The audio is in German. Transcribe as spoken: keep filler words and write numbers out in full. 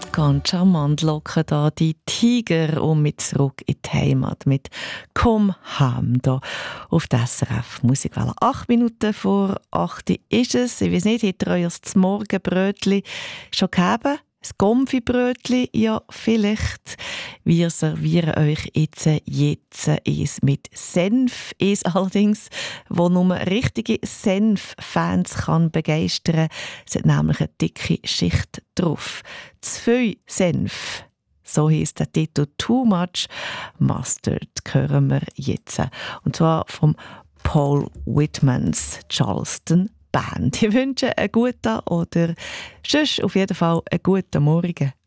Ganz charmant locken da die Tiger um mit zurück in die Heimat mit «Komm heim» da auf der S R F Musikwelle. Acht Minuten vor acht ist es. Ich weiss nicht, habt ihr euch das Morgenbrötchen schon gegeben? Das Gomfi-Brötchen, ja, vielleicht. Wir servieren euch jetzt, jetzt eins mit Senf. Eins allerdings, das nur richtige Senf-Fans kann begeistern kann. Es hat nämlich eine dicke Schicht drauf. Zu viel Senf. So heisst der Titel «Too Much Mustard». Hören wir jetzt. Und zwar vom Paul Whitmans Charleston Band. Ich wünsche einen guten oder sonst auf jeden Fall einen guten Morgen.